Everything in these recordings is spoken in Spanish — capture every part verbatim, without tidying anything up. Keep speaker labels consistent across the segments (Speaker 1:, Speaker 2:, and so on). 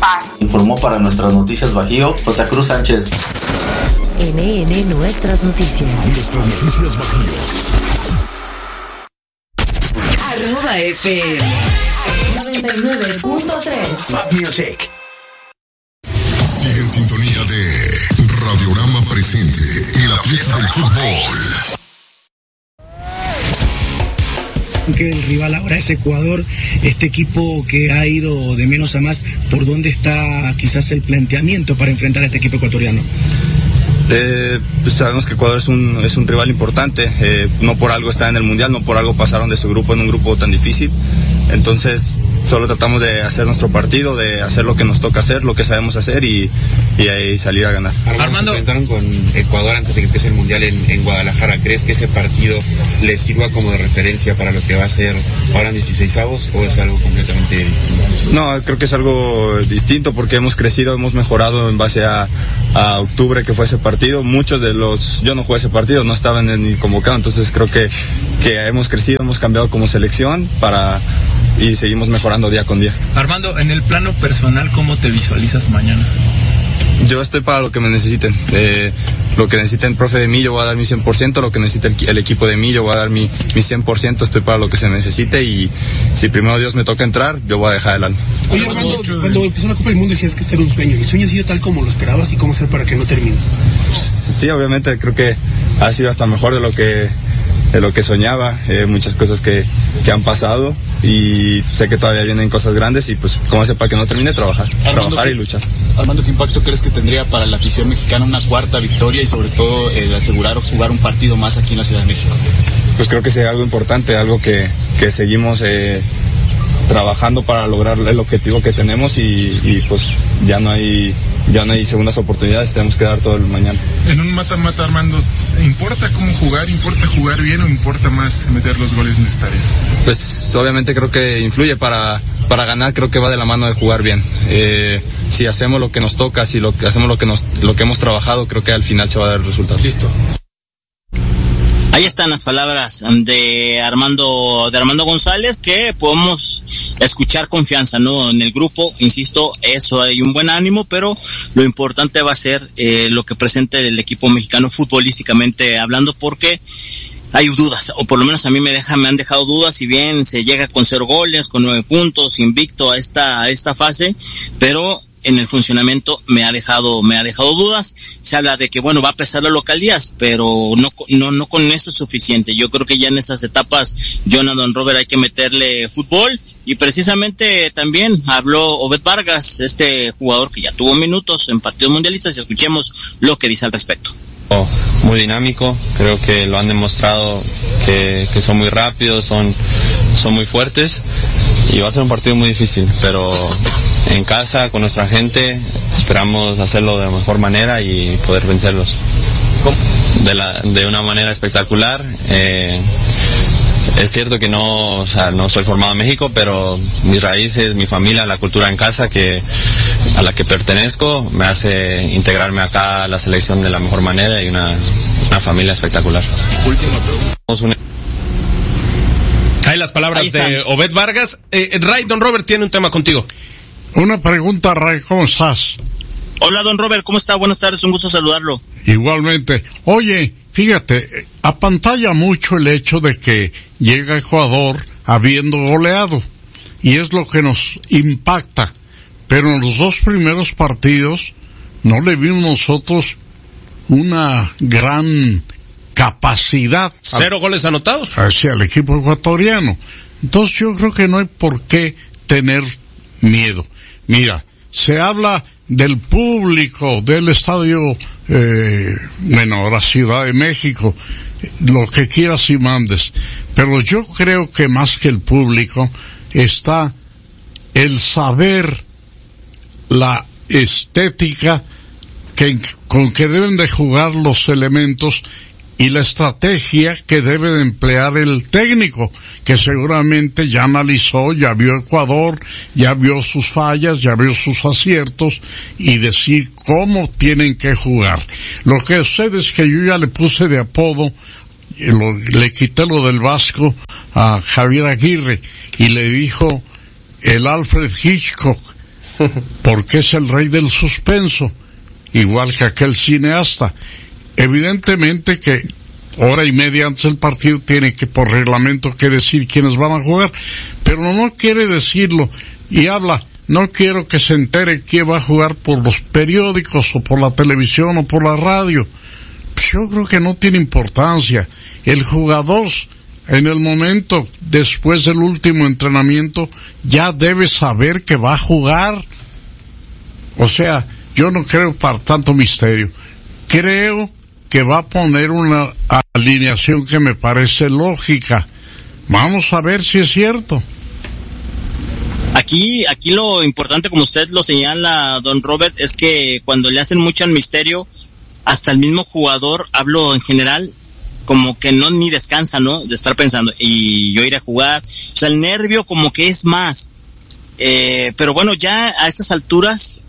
Speaker 1: Paz.
Speaker 2: Informó para Nuestras Noticias Bajío, J. Cruz Sánchez.
Speaker 3: N N Nuestras Noticias.
Speaker 4: Nuestras Noticias Bajío.
Speaker 3: Arroba F M noventa y nueve punto tres.
Speaker 4: Music. Sigue en sintonía de Radiorama Presente y la fiesta del fútbol.
Speaker 5: Que el rival ahora es Ecuador, este equipo que ha ido de menos a más, ¿por dónde está quizás el planteamiento para enfrentar a este equipo ecuatoriano?
Speaker 6: Eh, pues sabemos que Ecuador es un, es un rival importante, eh, no por algo está en el Mundial, no por algo pasaron de su grupo en un grupo tan difícil, entonces solo tratamos de hacer nuestro partido, de hacer lo que nos toca hacer, lo que sabemos hacer y, y ahí salir a ganar.
Speaker 7: Armando, se enfrentaron con Ecuador antes de que empiece el Mundial en, en Guadalajara. ¿Crees que ese partido les sirva como de referencia para lo que va a ser ahora en dieciseisavos o es algo completamente distinto?
Speaker 6: No, creo que es algo distinto porque hemos crecido, hemos mejorado en base a, a octubre que fue ese partido. Muchos de los, yo no jugué ese partido, no estaban ni convocados, entonces creo que, que hemos crecido, hemos cambiado como selección para y seguimos mejorando día con día.
Speaker 8: Armando, en el plano personal, ¿cómo te visualizas mañana?
Speaker 6: Yo estoy para lo que me necesiten. Eh, lo que necesiten el profe de mí, yo voy a dar mi cien por ciento. Lo que necesite el, el equipo de mí, yo voy a dar mi, mi cien por ciento. Estoy para lo que se necesite y si primero Dios me toca entrar, yo voy a dejar el alma.
Speaker 5: Oye, Armando, cuando empezó la Copa del Mundo decías que este era un sueño. ¿El sueño ha sido tal como lo esperabas y cómo hacer para que no termine?
Speaker 6: Sí, obviamente creo que ha sido hasta mejor de lo que de lo que soñaba, eh, muchas cosas que, que han pasado y sé que todavía vienen cosas grandes y pues cómo hacer para que no termine, trabajar, Armando, trabajar y luchar.
Speaker 9: Armando, ¿qué impacto crees que tendría para la afición mexicana una cuarta victoria y sobre todo el asegurar o jugar un partido más aquí en la Ciudad de México?
Speaker 6: Pues creo que sería algo importante, algo que, que seguimos eh, trabajando para lograr el objetivo que tenemos y, y pues ya no hay ya no hay segundas oportunidades, tenemos que dar todo el mañana.
Speaker 10: En un mata-mata, Armando, ¿importa cómo jugar? ¿Importa jugar bien o importa más meter los goles necesarios?
Speaker 6: Pues obviamente creo que influye para para ganar, creo que va de la mano de jugar bien. Eh, si hacemos lo que nos toca, si lo que hacemos lo que nos lo que hemos trabajado, creo que al final se va a dar el resultado.
Speaker 9: Listo.
Speaker 11: Ahí están las palabras de Armando de Armando González, que podemos escuchar confianza, ¿no? En el grupo, insisto, eso hay un buen ánimo, pero lo importante va a ser eh, lo que presente el equipo mexicano futbolísticamente hablando, porque hay dudas, o por lo menos a mí me deja, me han dejado dudas, si bien se llega con cero goles, con nueve puntos, invicto a esta, a esta fase, pero en el funcionamiento me ha dejado, me ha dejado dudas. Se habla de que bueno, va a pesar las localías, pero no, no, no con eso es suficiente. Yo creo que ya en esas etapas, Jonathan Robert, hay que meterle fútbol, y precisamente también habló Obed Vargas, este jugador que ya tuvo minutos en partidos mundialistas, y escuchemos lo que dice al respecto.
Speaker 12: Muy dinámico, creo que lo han demostrado que, que son muy rápidos, son, son muy fuertes y va a ser un partido muy difícil, pero en casa con nuestra gente esperamos hacerlo de la mejor manera y poder vencerlos de, la, de una manera espectacular. Eh, Es cierto que no, o sea, no soy formado en México, pero mis raíces, mi familia, la cultura en casa que a la que pertenezco me hace integrarme acá a la selección de la mejor manera y una, una familia espectacular. Última pregunta.
Speaker 13: Hay las palabras de Obed Vargas. Eh, Ray, don Robert tiene un tema contigo.
Speaker 14: Una pregunta, Ray, ¿cómo estás?
Speaker 11: Hola, don Robert, ¿cómo está? Buenas tardes, un gusto saludarlo.
Speaker 14: Igualmente. Oye, fíjate, apantalla mucho el hecho de que llega Ecuador habiendo goleado, y es lo que nos impacta. Pero en los dos primeros partidos no le vimos nosotros una gran capacidad.
Speaker 13: Cero al, goles anotados.
Speaker 14: Hacia el equipo ecuatoriano. Entonces yo creo que no hay por qué tener miedo. Mira, se habla del público del estadio, eh, bueno, la Ciudad de México, lo que quieras y mandes, pero yo creo que más que el público está el saber, la estética que, con que deben de jugar los elementos y la estrategia que debe de emplear el técnico, que seguramente ya analizó, ya vio Ecuador, ya vio sus fallas, ya vio sus aciertos, y decir cómo tienen que jugar. Lo que sucede es que yo ya le puse de apodo, lo, le quité lo del Vasco a Javier Aguirre, y le dijo el Alfred Hitchcock porque es el rey del suspenso, igual que aquel cineasta. Evidentemente que hora y media antes del partido tiene que por reglamento que decir quiénes van a jugar, pero no quiere decirlo y habla, no quiero que se entere quién va a jugar por los periódicos o por la televisión o por la radio. Pues yo creo que no tiene importancia. El jugador en el momento después del último entrenamiento ya debe saber que va a jugar. O sea, yo no creo para tanto misterio. Creo que va a poner una alineación que me parece lógica. Vamos a ver si es cierto.
Speaker 11: Aquí, aquí lo importante, como usted lo señala, don Robert, es que cuando le hacen mucho al misterio, hasta el mismo jugador, hablo en general, como que no ni descansa, ¿no? De estar pensando, y yo iré a jugar. O sea, el nervio como que es más. Eh, pero bueno, ya a estas alturas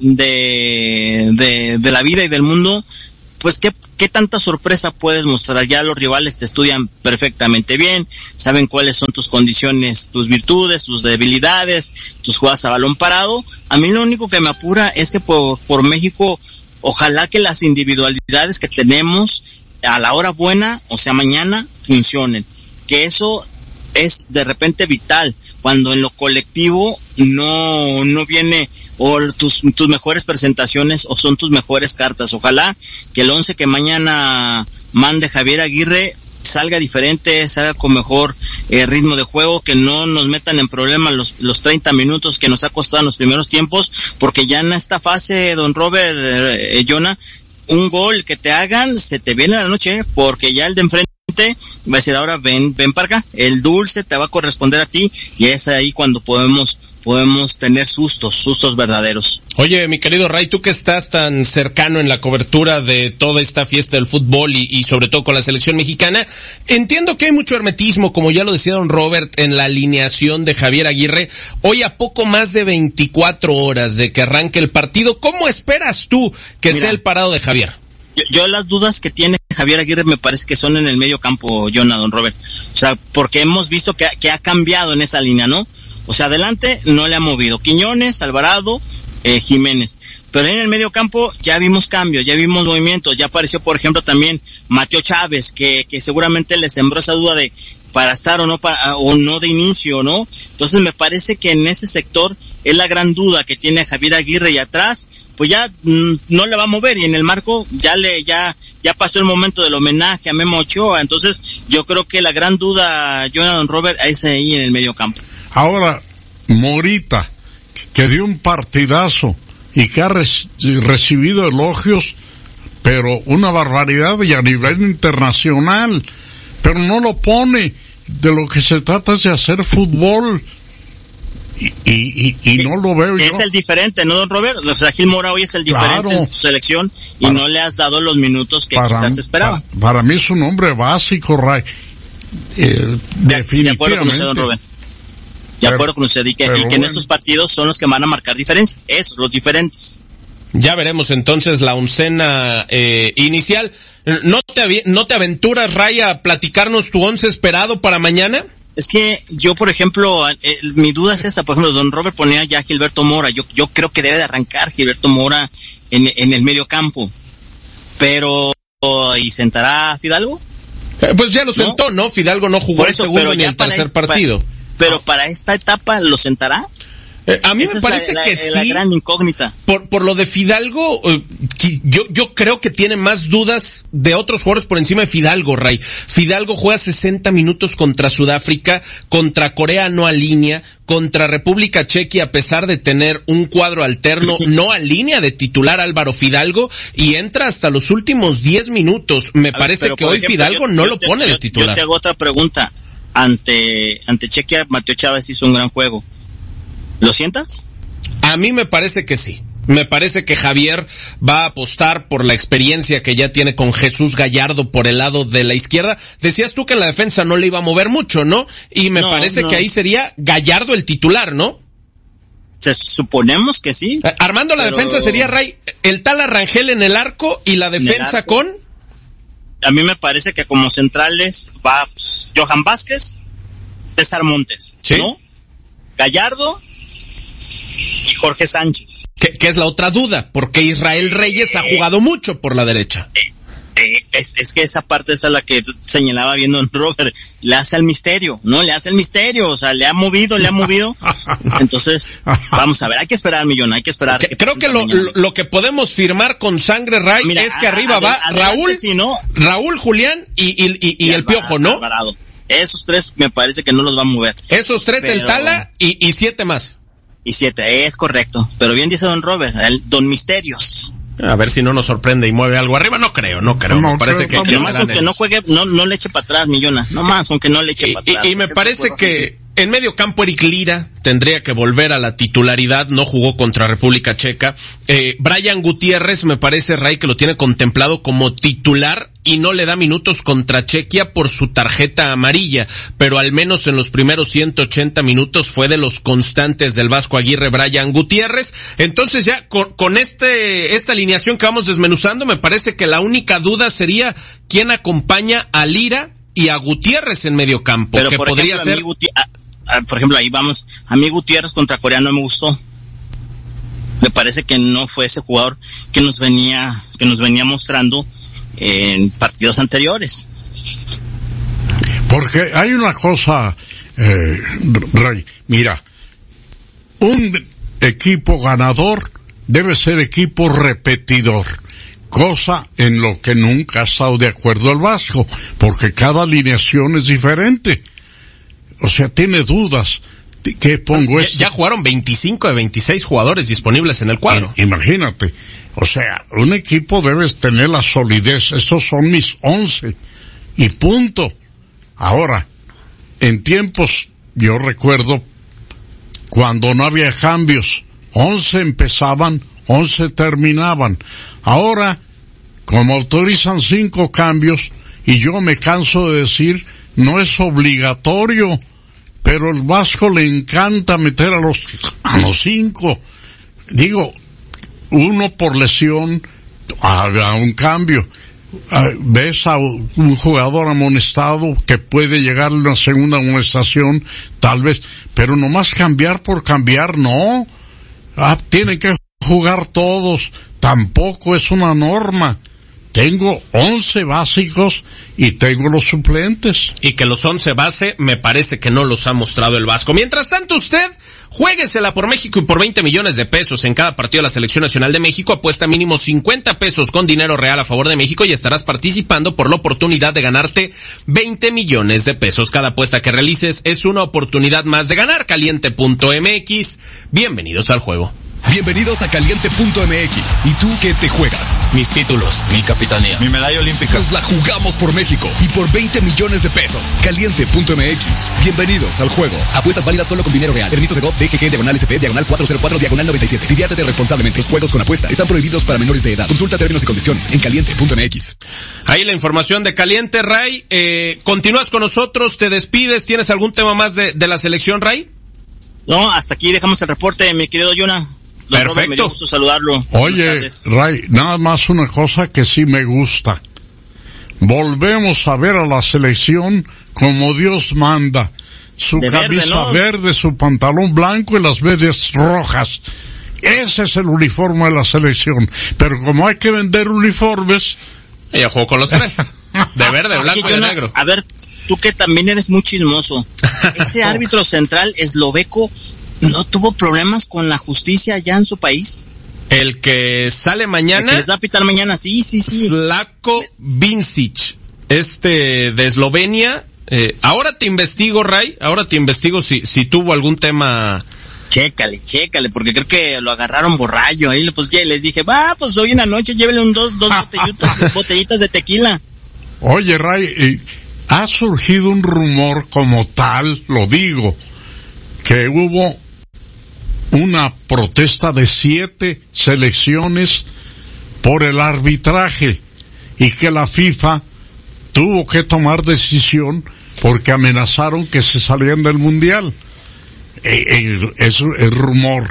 Speaker 11: de, de, de la vida y del mundo, pues qué, qué tanta sorpresa puedes mostrar. Ya los rivales te estudian perfectamente bien, saben cuáles son tus condiciones, tus virtudes, tus debilidades, tus jugadas a balón parado. A mí lo único que me apura es que por, por México, ojalá que las individualidades que tenemos a la hora buena, o sea mañana, funcionen. Que eso es de repente vital, cuando en lo colectivo no, no viene, o tus, tus mejores presentaciones, o son tus mejores cartas. Ojalá que el once que mañana mande Javier Aguirre salga diferente, salga con mejor eh, ritmo de juego, que no nos metan en problemas los, los treinta minutos que nos ha costado en los primeros tiempos, porque ya en esta fase, don Robert, eh, Jonah, un gol que te hagan, se te viene a la noche, porque ya el de enfrente va a decir, ahora ven, ven para acá, el dulce te va a corresponder a ti, y es ahí cuando podemos, podemos tener sustos, sustos verdaderos.
Speaker 13: Oye, mi querido Ray, tú que estás tan cercano en la cobertura de toda esta fiesta del fútbol y, y sobre todo con la selección mexicana, entiendo que hay mucho hermetismo, como ya lo decía don Robert, en la alineación de Javier Aguirre. Hoy a poco más de veinticuatro horas de que arranque el partido, ¿cómo esperas tú que Mira, sea el parado de Javier?
Speaker 11: Yo, yo las dudas que tiene Javier Aguirre me parece que son en el medio campo, Jonah, don Robert. O sea, porque hemos visto que, que ha cambiado en esa línea, ¿no? O sea, adelante no le ha movido. Quiñones, Alvarado, eh, Jiménez. Pero en el medio campo ya vimos cambios, ya vimos movimientos. Ya apareció, por ejemplo, también Mateo Chávez, que, que seguramente le sembró esa duda de para estar o no para, o no de inicio, ¿no? Entonces me parece que en ese sector es la gran duda que tiene Javier Aguirre, y atrás pues ya mm, no le va a mover, y en el marco ya le ya ya pasó el momento del homenaje a Memo Ochoa. Entonces yo creo que la gran duda, Jonah, don Robert, es ahí en el medio campo.
Speaker 14: Ahora, Morita, que dio un partidazo y que ha res- recibido elogios, pero una barbaridad y a nivel internacional, pero no lo pone. De lo que se trata es de hacer fútbol, y, y, y, y no lo veo
Speaker 11: es yo. Es el diferente, ¿no, don Robert? O sea, Gil Mora hoy es el diferente, claro, en su selección, y para, no le has dado los minutos que para, quizás esperaba.
Speaker 14: Para, para mí es un hombre básico, Ray. Eh,
Speaker 11: de,
Speaker 14: definitivamente.
Speaker 11: De acuerdo con usted, don Robert. De pero, acuerdo con usted, y que, y que bueno, en estos partidos son los que van a marcar diferencia, esos, los diferentes.
Speaker 13: Ya veremos entonces la oncena eh, inicial. ¿No te, ¿No te aventuras, Ray, a platicarnos tu once esperado para mañana?
Speaker 11: Es que yo, por ejemplo, eh, mi duda es esa. Por ejemplo, don Robert ponía ya a Gilberto Mora. Yo yo creo que debe de arrancar Gilberto Mora en, en el medio campo. Pero, ¿y sentará a Fidalgo?
Speaker 13: Eh, pues ya lo sentó, ¿no? ¿no? Fidalgo no jugó el segundo ni el tercer partido.
Speaker 11: Para, pero para esta etapa, ¿lo sentará?
Speaker 13: Eh, a mí
Speaker 11: Esa
Speaker 13: me parece
Speaker 11: la, la,
Speaker 13: que
Speaker 11: la,
Speaker 13: sí.
Speaker 11: La gran incógnita.
Speaker 13: Por, por lo de Fidalgo, eh, yo, yo creo que tiene más dudas de otros jugadores por encima de Fidalgo, Ray. Fidalgo juega sesenta minutos contra Sudáfrica, contra Corea no alinea, contra República Checa, a pesar de tener un cuadro alterno, no alinea de titular Álvaro Fidalgo, y entra hasta los últimos diez minutos. Me a parece ver, que hoy ejemplo, Fidalgo yo, no yo lo te, pone
Speaker 11: yo,
Speaker 13: de titular.
Speaker 11: Yo te hago otra pregunta. Ante, ante Chequia, Mateo Chávez hizo un gran juego. ¿Lo sientas?
Speaker 13: A mí me parece que sí. Me parece que Javier va a apostar por la experiencia que ya tiene con Jesús Gallardo por el lado de la izquierda. Decías tú que en la defensa no le iba a mover mucho, ¿no? Y me no, parece no. que ahí sería Gallardo el titular, ¿no?
Speaker 11: Se suponemos que sí.
Speaker 13: Armando la pero... defensa sería, Ray, el tal Arrangel en el arco, y la defensa con...
Speaker 11: A mí me parece que como centrales va pues, Johan Vázquez, César Montes, ¿sí? ¿No? Gallardo, y Jorge Sánchez.
Speaker 13: Que, que es la otra duda, porque Israel Reyes ha jugado mucho por la derecha.
Speaker 11: Eh, eh, es, es que esa parte es a la que señalaba viendo en Robert, le hace el misterio, ¿no? Le hace el misterio, o sea, le ha movido, le ha movido. Entonces, vamos a ver, hay que esperar, Millón, hay que esperar.
Speaker 13: Que, que creo que lo, lo, lo que podemos firmar con sangre, Ray, Mira, es que arriba a, va a, Raúl, sí, ¿no? Raúl, Julián y, y, y, y, y el Piojo, ¿no?
Speaker 11: Alvarado. Esos tres me parece que no los va a mover.
Speaker 13: Esos tres, pero... el Tala y, y siete más.
Speaker 11: Y siete, es correcto. Pero bien dice don Robert, el Don Misterios.
Speaker 13: A ver si no nos sorprende y mueve algo arriba. No creo, no creo.
Speaker 14: No,
Speaker 13: me parece
Speaker 14: creo,
Speaker 13: que... que
Speaker 11: nomás con que no juegue, no, no le eche para atrás, Millona. Nomás con que no le eche para atrás.
Speaker 13: Y, y me parece que en medio campo Eric Lira tendría que volver a la titularidad. No jugó contra República Checa. Eh, Brian Gutiérrez me parece, Ray, que lo tiene contemplado como titular y no le da minutos contra Chequia por su tarjeta amarilla. Pero al menos en los primeros ciento ochenta minutos fue de los constantes del Vasco Aguirre, Brian Gutiérrez. Entonces ya con, con este esta alineación que vamos desmenuzando, me parece que la única duda sería quién acompaña a Lira y a Gutiérrez en medio campo.
Speaker 11: Pero
Speaker 13: que
Speaker 11: por
Speaker 13: podría
Speaker 11: ejemplo,
Speaker 13: ser...
Speaker 11: Guti- a, a, por ejemplo, ahí vamos, a mí Gutiérrez contra Corea no me gustó. Me parece que no fue ese jugador que nos venía, que nos venía mostrando en partidos anteriores.
Speaker 14: Porque hay una cosa, eh, Ray, mira, un equipo ganador debe ser equipo repetidor, cosa en lo que nunca ha estado de acuerdo el Vasco, porque cada alineación es diferente. O sea, tiene dudas. ¿Qué pongo
Speaker 13: ya,
Speaker 14: esto?
Speaker 13: ya jugaron veinticinco de veintiséis jugadores disponibles en el cuadro.
Speaker 14: Imagínate. O sea, un equipo debe tener la solidez. Esos son mis once. Y punto. Ahora, en tiempos, yo recuerdo, cuando no había cambios, once empezaban, once terminaban. Ahora, como autorizan cinco cambios, y yo me canso de decir, no es obligatorio, pero el Vasco le encanta meter a los, a los cinco. Digo, uno por lesión, haga un cambio. Ves a un jugador amonestado que puede llegar a una segunda amonestación, tal vez, pero nomás cambiar por cambiar, no. Ah, tienen que jugar todos, tampoco es una norma. Tengo once básicos y tengo los suplentes.
Speaker 13: Y que los once base me parece que no los ha mostrado el Vasco. Mientras tanto usted, juéguesela por México y por veinte millones de pesos en cada partido de la Selección Nacional de México. Apuesta mínimo cincuenta pesos con dinero real a favor de México y estarás participando por la oportunidad de ganarte veinte millones de pesos. Cada apuesta que realices es una oportunidad más de ganar. Caliente punto m x. Bienvenidos al juego.
Speaker 1: Bienvenidos a Caliente punto m x. ¿Y tú qué te juegas?
Speaker 15: Mis títulos, mi capitanía,
Speaker 1: mi medalla olímpica. Nos la jugamos por México y por veinte millones de pesos. Caliente punto m x. Bienvenidos al juego. Apuestas válidas solo con dinero real. Permiso de G O V, D G G, diagonal S P, diagonal cuatro cero cuatro, diagonal noventa y siete. Diviértete responsablemente. Los juegos con apuesta están prohibidos para menores de edad. Consulta términos y condiciones en Caliente punto m x.
Speaker 13: Ahí la información de Caliente, Ray. Eh, continúas con nosotros, te despides. ¿Tienes algún tema más de, de la selección, Ray?
Speaker 11: No, hasta aquí dejamos el reporte, mi querido Yona. Don
Speaker 13: Perfecto.
Speaker 11: Robert, me dio gusto saludarlo.
Speaker 14: Oye, Ray, nada más una cosa que sí me gusta. Volvemos a ver a la selección como Dios manda. Su
Speaker 11: de
Speaker 14: camisa
Speaker 11: verde, ¿no?
Speaker 14: verde, su pantalón blanco y las medias rojas. Ese es el uniforme de la selección. Pero como hay que vender uniformes...
Speaker 13: Ella jugó con los tres. De verde, blanco y de negro.
Speaker 11: A ver, tú que también eres muy chismoso. Ese árbitro central esloveco ¿no tuvo problemas con la justicia allá en su país?
Speaker 13: El que sale mañana.
Speaker 11: El que les va a pitar mañana, sí, sí, sí.
Speaker 13: Slavko Vincic, este de Eslovenia. Eh, ahora te investigo, Ray, ahora te investigo si, si tuvo algún tema.
Speaker 11: Chécale, chécale, porque creo que lo agarraron borracho. Ahí pues ya les dije, va, pues hoy en la noche llévenle un dos, dos botellitas, botellitas de tequila.
Speaker 14: Oye, Ray, eh, ha surgido un rumor como tal, lo digo, que hubo una protesta de siete selecciones por el arbitraje y que la FIFA tuvo que tomar decisión porque amenazaron que se salían del mundial. Eh, eh, es el rumor.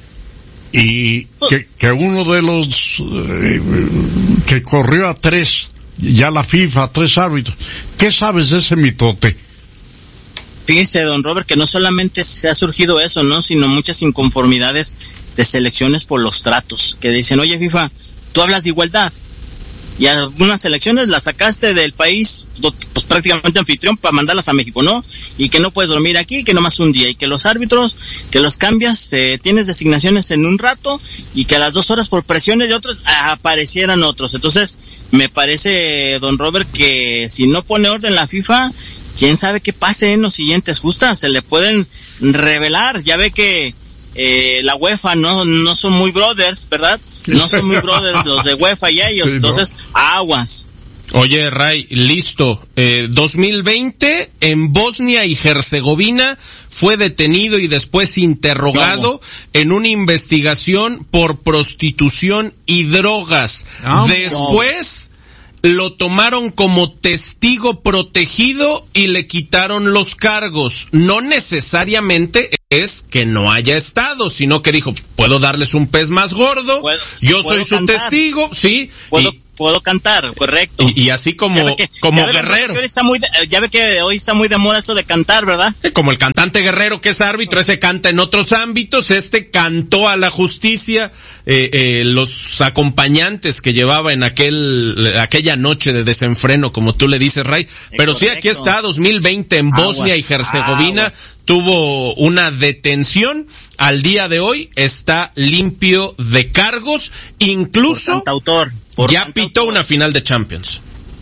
Speaker 14: Y que, que uno de los eh, que corrió a tres, ya la FIFA, a tres árbitros. ¿Qué sabes de ese mitote?
Speaker 11: fíjese, don Robert, que no solamente se ha surgido eso, ¿no? Sino muchas inconformidades de selecciones por los tratos, que dicen, oye FIFA, tú hablas de igualdad, y algunas selecciones las sacaste del país, pues prácticamente anfitrión, para mandarlas a México, ¿no? Y que no puedes dormir aquí, que nomás un día, y que los árbitros, que los cambias, eh, tienes designaciones en un rato, y que a las dos horas por presiones de otros, aparecieran otros. Entonces, me parece, don Robert, que si no pone orden la FIFA, quién sabe qué pase en los siguientes justas, se le pueden revelar. Ya ve que eh, la UEFA no no son muy brothers, ¿verdad? No son muy brothers los de UEFA y ellos, sí, entonces ¿no? Aguas.
Speaker 13: Oye, Ray, listo. Eh, dos mil veinte, en Bosnia y Herzegovina, fue detenido y después interrogado ¿Cómo? en una investigación por prostitución y drogas. ¿Cómo? Después lo tomaron como testigo protegido y le quitaron los cargos. No necesariamente es que no haya estado, sino que dijo, puedo darles un pez más gordo, ¿Puedo, yo soy su cantar? testigo, sí.
Speaker 11: ¿Puedo,
Speaker 13: y,
Speaker 11: puedo cantar, correcto.
Speaker 13: Y, y así como, que, como ya Guerrero.
Speaker 11: Que está muy de, ya ve que hoy está muy de moda eso de cantar, ¿verdad?
Speaker 13: Como el cantante Guerrero, que es árbitro, ese canta en otros ámbitos, este cantó a la justicia, eh, eh, los acompañantes que llevaba en aquel, aquella noche de desenfreno, como tú le dices, Ray. Pero sí, aquí está, dos mil veinte en Bosnia Agua. y Herzegovina, Agua. tuvo una detención, al día de hoy está limpio de cargos, incluso
Speaker 11: por cantautor, por
Speaker 13: ya
Speaker 11: cantautor.
Speaker 13: pitó una final de Champions.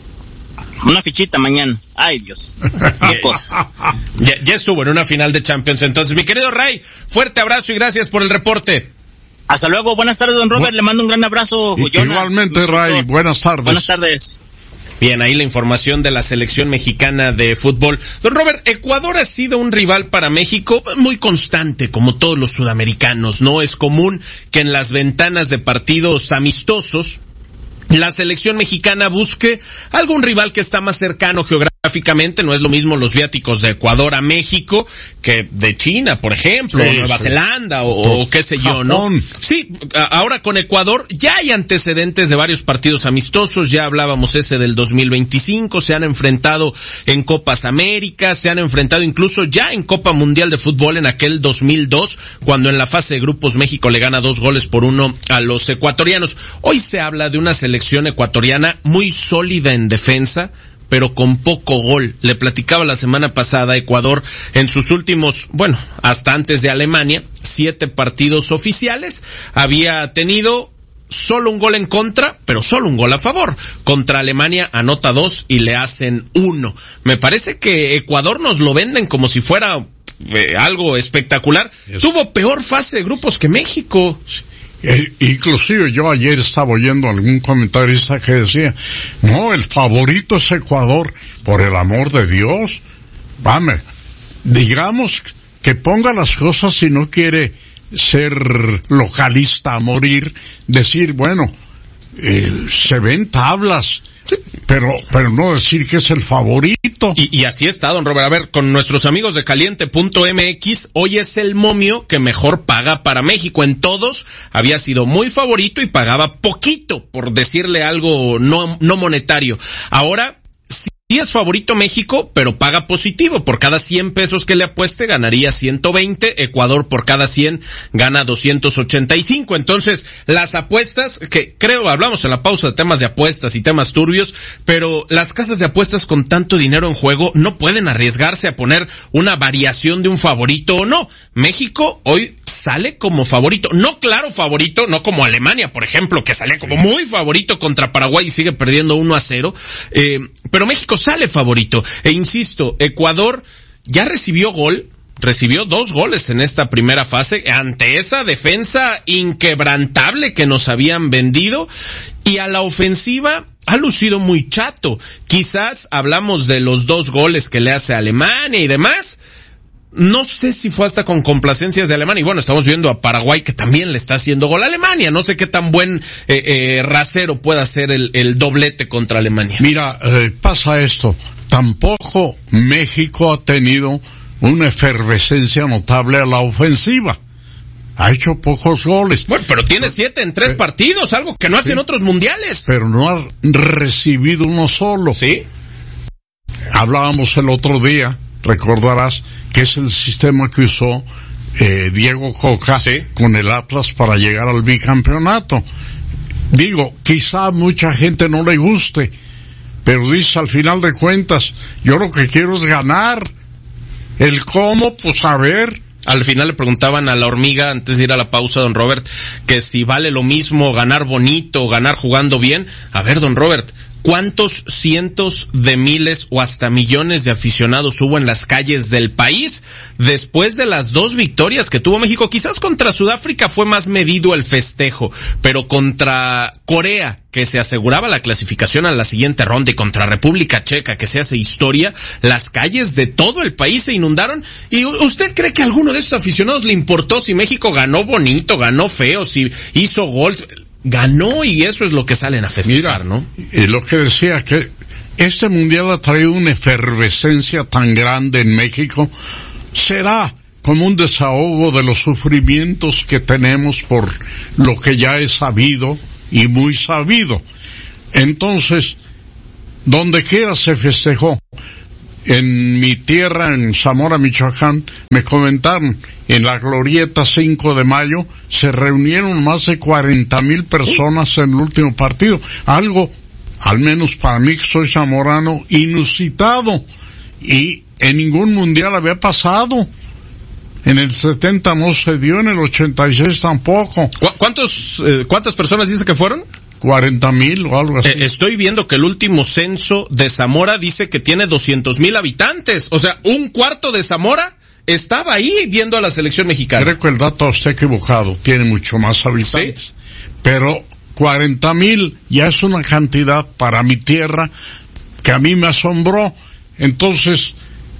Speaker 11: Una fichita mañana. Ay, Dios. Qué cosas.
Speaker 13: Ya, ya estuvo en una final de Champions. Entonces, mi querido Ray, fuerte abrazo y gracias por el reporte.
Speaker 11: Hasta luego. Buenas tardes, don Robert. Bu- Le mando un gran abrazo,
Speaker 14: y,
Speaker 11: Jonas.
Speaker 14: Igualmente, Ray. Buenas tardes.
Speaker 11: Buenas tardes.
Speaker 13: Bien, ahí la información de la selección mexicana de fútbol. Don Robert, Ecuador ha sido un rival para México muy constante, como todos los sudamericanos, ¿no? Es común que en las ventanas de partidos amistosos la selección mexicana busque algún rival que está más cercano geográficamente. No es lo mismo los viáticos de Ecuador a México que de China, por ejemplo, sí, o Nueva sí. Zelanda o, o qué sé yo, ¿no? Sí, ahora con Ecuador ya hay antecedentes de varios partidos amistosos, ya hablábamos ese del dos mil veinticinco, se han enfrentado en Copas Américas, se han enfrentado incluso ya en Copa Mundial de Fútbol en aquel dos mil dos, cuando en la fase de grupos México le gana dos goles por uno a los ecuatorianos. Hoy se habla de una selección ecuatoriana muy sólida en defensa, pero con poco gol. Le platicaba la semana pasada, Ecuador en sus últimos, bueno, hasta antes de Alemania, siete partidos oficiales, había tenido solo un gol en contra, pero solo un gol a favor. Contra Alemania anota dos y le hacen uno. Me parece que Ecuador nos lo venden como si fuera eh, algo espectacular. Es... Tuvo peor fase de grupos que México.
Speaker 14: Eh, inclusive yo ayer estaba oyendo algún comentarista que decía, no, el favorito es Ecuador, por el amor de Dios. Vamos, digamos que ponga las cosas si no quiere ser localista a morir, decir, bueno, eh, se ven tablas, pero pero no decir que es el favorito.
Speaker 13: Y, y así está, don Robert. A ver, con nuestros amigos de caliente punto m x, hoy es el momio que mejor paga para México. En todos había sido muy favorito y pagaba poquito, por decirle algo no no monetario. Ahora sí es favorito México, pero paga positivo. Por cada cien pesos que le apueste, ganaría ciento veinte. Ecuador por cada cien gana doscientos ochenta y cinco. Entonces, las apuestas, que creo, hablamos en la pausa de temas de apuestas y temas turbios, pero las casas de apuestas con tanto dinero en juego no pueden arriesgarse a poner una variación de un favorito o no. México hoy sale como favorito. No claro favorito, no como Alemania, por ejemplo, que sale como muy favorito contra Paraguay y sigue perdiendo uno a cero. Eh, pero México sale favorito. E insisto, Ecuador ya recibió gol, recibió dos goles en esta primera fase ante esa defensa inquebrantable que nos habían vendido, y a la ofensiva ha lucido muy chato. Quizás hablamos de los dos goles que le hace a Alemania y demás. No sé si fue hasta con complacencias de Alemania. Y bueno, estamos viendo a Paraguay que también le está haciendo gol a Alemania. No sé qué tan buen eh, eh, rasero pueda hacer el, el doblete contra Alemania.
Speaker 14: Mira, eh, pasa esto. Tampoco México ha tenido una efervescencia notable a la ofensiva. Ha hecho pocos goles.
Speaker 13: Bueno, pero tiene siete en tres eh, partidos, algo que no hace sí, en otros mundiales.
Speaker 14: Pero no ha recibido uno solo.
Speaker 13: Sí.
Speaker 14: Hablábamos el otro día recordarás que es el sistema que usó eh, Diego Coca ¿sí? con el Atlas para llegar al bicampeonato. Digo, quizá a mucha gente no le guste, pero dice al final de cuentas, yo lo que quiero es ganar. El cómo, pues a ver.
Speaker 13: Al final le preguntaban a la hormiga, antes de ir a la pausa, don Robert, que si vale lo mismo ganar bonito, ganar jugando bien. A ver, don Robert, ¿cuántos cientos de miles o hasta millones de aficionados hubo en las calles del país después de las dos victorias que tuvo México? Quizás contra Sudáfrica fue más medido el festejo, pero contra Corea, que se aseguraba la clasificación a la siguiente ronda, y contra República Checa, que se hace historia, las calles de todo el país se inundaron. ¿Y usted cree que a alguno de esos aficionados le importó si México ganó bonito, ganó feo, si hizo gol? Ganó, y eso es lo que salen a festejar,
Speaker 14: Mira,
Speaker 13: ¿no?
Speaker 14: Y lo que decía, que este mundial ha traído una efervescencia tan grande en México, será como un desahogo de los sufrimientos que tenemos por lo que ya es sabido y muy sabido. Entonces, donde quiera se festejó. En mi tierra, en Zamora, Michoacán, me comentaron, en la glorieta cinco de mayo, se reunieron más de cuarenta mil personas en el último partido. Algo, al menos para mí que soy zamorano, inusitado. Y en ningún mundial había pasado. En el setenta no se dio, en el ochenta y seis tampoco.
Speaker 13: ¿Cu- ¿Cuántos, eh, cuántas personas dice que fueron?
Speaker 14: cuarenta mil o algo así.
Speaker 13: Eh, estoy viendo que el último censo de Zamora dice que tiene doscientos mil habitantes. O sea, un cuarto de Zamora estaba ahí viendo a la selección mexicana.
Speaker 14: Creo que el dato está equivocado, tiene mucho más habitantes. ¿Sí? Pero cuarenta mil ya es una cantidad para mi tierra que a mí me asombró. Entonces,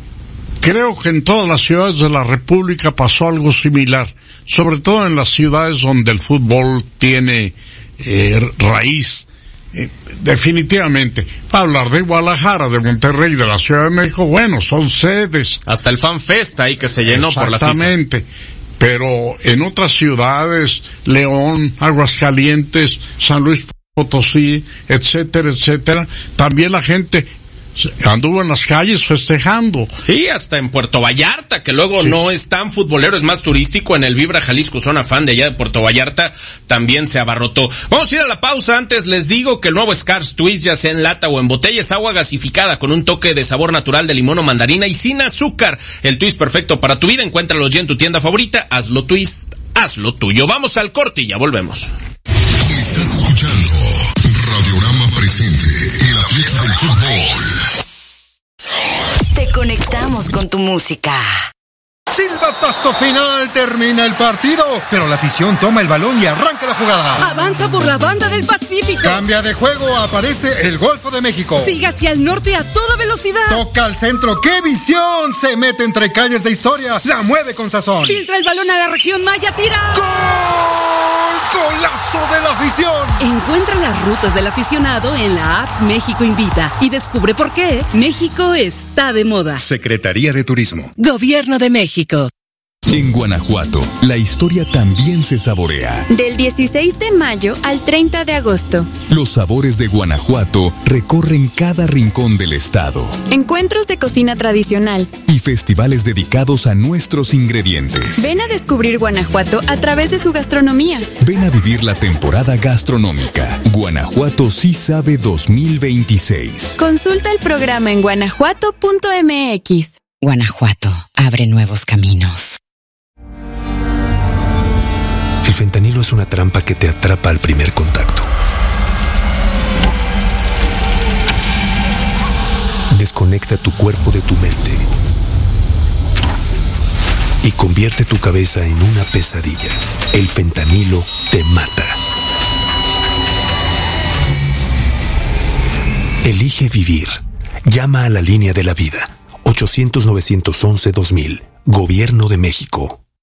Speaker 14: creo que en todas las ciudades de la República pasó algo similar, sobre todo en las ciudades donde el fútbol tiene eh, raíz. Eh, definitivamente, para hablar de Guadalajara, de Monterrey, de la Ciudad de México, bueno, son sedes.
Speaker 13: Hasta el Fan Fest ahí que se llenó por la FIFA.
Speaker 14: Exactamente. Pero en otras ciudades, León, Aguascalientes, San Luis Potosí, etcétera, etcétera, también la gente anduvo en las calles festejando.
Speaker 13: Sí, hasta en Puerto Vallarta, que luego sí. no es tan futbolero, es más turístico. En el Vibra Jalisco, zona fan de allá de Puerto Vallarta, también se abarrotó. Vamos a ir a la pausa. Antes les digo que el nuevo Scars Twist, ya sea en lata o en botella, es agua gasificada con un toque de sabor natural de limón o mandarina y sin azúcar. El twist perfecto para tu vida. Encuéntralo ya en tu tienda favorita. Hazlo twist, hazlo tuyo. Vamos al corte y ya volvemos.
Speaker 4: Estás escuchando Radiorama presente en la fiesta del fútbol.
Speaker 3: Te conectamos con tu música.
Speaker 16: Silbatazo final, termina el partido, pero la afición toma el balón y arranca la jugada.
Speaker 17: Avanza por la banda del Pacífico.
Speaker 16: Cambia de juego, aparece el Golfo de México.
Speaker 17: Sigue hacia el norte a toda velocidad.
Speaker 16: Toca al centro, ¡qué visión! Se mete entre calles de historia, la mueve con sazón.
Speaker 17: Filtra el balón a la región Maya, tira.
Speaker 16: ¡Gol! ¡Golazo de la afición!
Speaker 17: Encuentra las rutas del aficionado en la app México Invita y descubre por qué México está de moda.
Speaker 16: Secretaría de Turismo.
Speaker 3: Gobierno de México.
Speaker 18: En Guanajuato, la historia también se saborea.
Speaker 19: Del dieciséis de mayo al treinta de agosto.
Speaker 18: Los sabores de Guanajuato recorren cada rincón del estado.
Speaker 19: Encuentros de cocina tradicional.
Speaker 18: Y festivales dedicados a nuestros ingredientes.
Speaker 19: Ven a descubrir Guanajuato a través de su gastronomía.
Speaker 18: Ven a vivir la temporada gastronómica. Guanajuato sí sabe dos mil veintiséis.
Speaker 19: Consulta el programa en guanajuato punto m x.
Speaker 3: Guanajuato abre nuevos caminos.
Speaker 20: El fentanilo es una trampa que te atrapa al primer contacto. Desconecta tu cuerpo de tu mente y convierte tu cabeza en una pesadilla. El fentanilo te mata. Elige vivir. Llama a la línea de la vida. ochocientos, novecientos once, dos mil. Gobierno de México.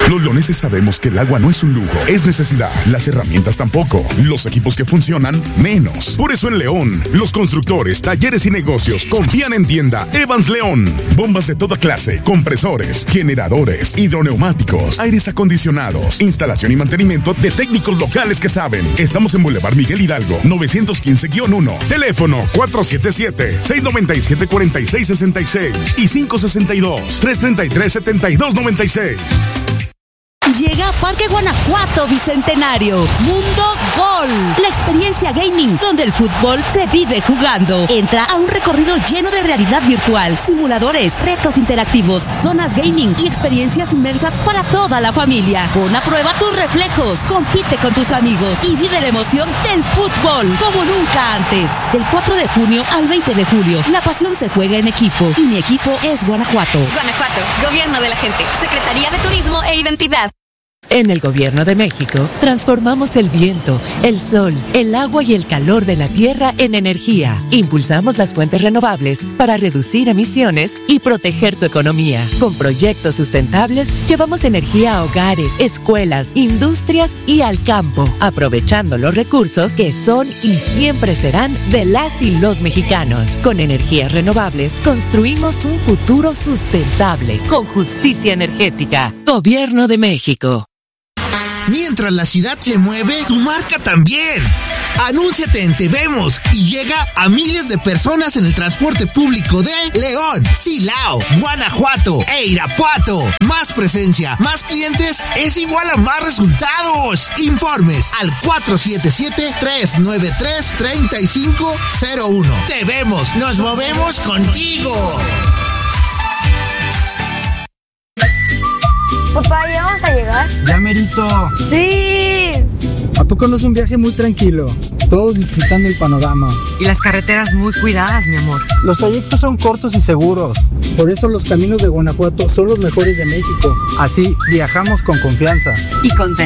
Speaker 21: Los leoneses sabemos que el agua no es un lujo, es necesidad. Las herramientas tampoco. Los equipos que funcionan, menos. Por eso en León, los constructores, talleres y negocios confían en tienda Evans León. Bombas de toda clase, compresores, generadores, hidroneumáticos, aires acondicionados, instalación y mantenimiento de técnicos locales que saben. Estamos en Boulevard Miguel Hidalgo, novecientos quince guión uno. Teléfono cuatro siete siete, seis nueve siete, cuatro seis seis seis y cinco seis dos, tres tres tres, siete dos nueve seis.
Speaker 22: Llega a Parque Guanajuato Bicentenario, Mundo Gol, la experiencia gaming donde el fútbol se vive jugando. Entra a un recorrido lleno de realidad virtual, simuladores, retos interactivos, zonas gaming y experiencias inmersas para toda la familia. Pon a prueba tus reflejos, compite con tus amigos y vive la emoción del fútbol como nunca antes. Del cuatro de junio al veinte de julio, la pasión se juega en equipo y mi equipo es Guanajuato.
Speaker 23: Guanajuato, Gobierno de la Gente, Secretaría de Turismo e Identidad.
Speaker 24: En el Gobierno de México, transformamos el viento, el sol, el agua y el calor de la tierra en energía. Impulsamos las fuentes renovables para reducir emisiones y proteger tu economía. Con proyectos sustentables, llevamos energía a hogares, escuelas, industrias y al campo, aprovechando los recursos que son y siempre serán de las y los mexicanos. Con energías renovables, construimos un futuro sustentable, con justicia energética. Gobierno de México.
Speaker 25: Mientras la ciudad se mueve, tu marca también. Anúnciate en Te Vemos y llega a miles de personas en el transporte público de León, Silao, Guanajuato e Irapuato. Más presencia, más clientes es igual a más resultados. Informes al cuatro siete siete, tres nueve tres, tres cinco cero uno. Te Vemos, nos movemos contigo.
Speaker 26: Papá, ¿ya vamos a llegar?
Speaker 27: Ya merito.
Speaker 26: ¡Sí!
Speaker 27: ¿A poco no es un viaje muy tranquilo? Todos disfrutando el panorama.
Speaker 28: Y las carreteras muy cuidadas, mi amor.
Speaker 27: Los trayectos son cortos y seguros. Por eso los caminos de Guanajuato son los mejores de México. Así viajamos con confianza.
Speaker 28: Y con